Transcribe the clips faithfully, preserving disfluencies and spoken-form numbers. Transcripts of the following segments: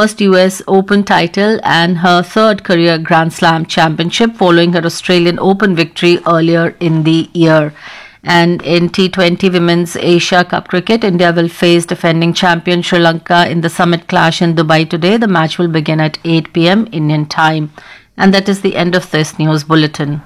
first U S Open title and her third career Grand Slam championship following her Australian Open victory earlier in the year. And in T twenty Women's Asia Cup Cricket, India will face defending champion Sri Lanka in the summit clash in Dubai today. The match will begin at eight p m Indian time. And that is the end of this news bulletin.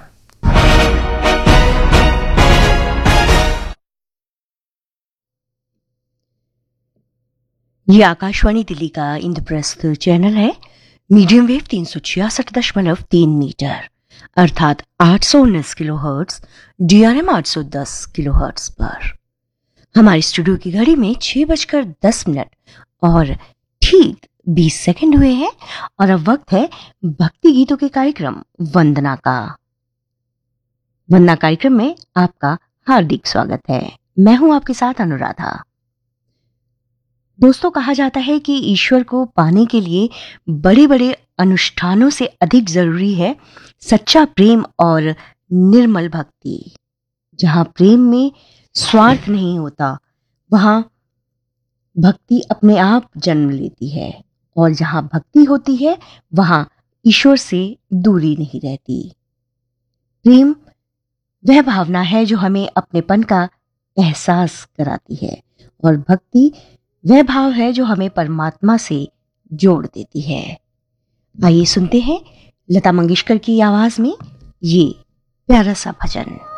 ये आकाशवाणी दिल्ली का Indraprastha channel है। Medium wave तीन सौ छियासठ दशमलव तीन metre अर्थात आठ सौ उन्नीस किलो हर्ट्स, डीआरएम आठ सौ दस किलो हर्ट्स पर। हमारी स्टूडियो की घड़ी में छह बजकर दस मिनट और ठीक बीस सेकंड हुए हैं और अब वक्त है भक्ति गीतों के कार्यक्रम वंदना का। वंदना कार्यक्रम में आपका हार्दिक स्वागत है। मैं हूं आपके साथ अनुराधा। दोस्तों, कहा जाता है कि ईश्वर को पाने के लिए बड़े बड़े अनुष्ठानों से अधिक जरूरी है सच्चा प्रेम और निर्मल भक्ति। जहां प्रेम में स्वार्थ नहीं होता, वहां भक्ति अपने आप जन्म लेती है, और जहां भक्ति होती है वहां ईश्वर से दूरी नहीं रहती। प्रेम वह भावना है जो हमें अपनेपन का एहसास कराती है, और भक्ति वह भाव है जो हमें परमात्मा से जोड़ देती है। आइए सुनते हैं लता मंगेशकर की आवाज में ये प्यारा सा भजन।